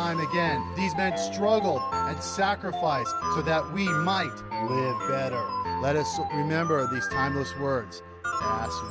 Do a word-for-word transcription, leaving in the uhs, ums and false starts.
time again. These men struggled and sacrificed so that we might live better. Let us remember these timeless words as